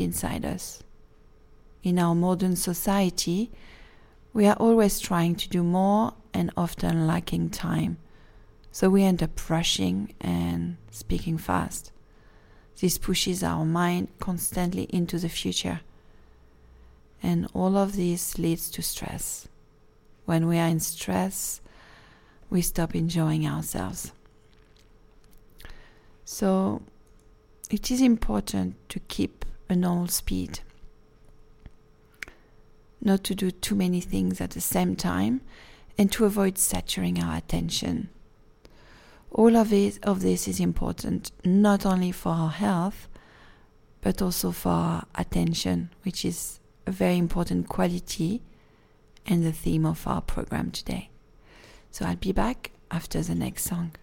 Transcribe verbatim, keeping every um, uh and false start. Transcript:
inside us. In our modern society, we are always trying to do more and often lacking time. So we end up rushing and speaking fast. This pushes our mind constantly into the future. And all of this leads to stress. When we are in stress, we stop enjoying ourselves. So it is important to keep a normal speed. Not to do too many things at the same time, and to avoid saturating our attention. All of it, of this is important, not only for our health, but also for our attention, which is a very important quality and the theme of our program today. So I'll be back after the next song.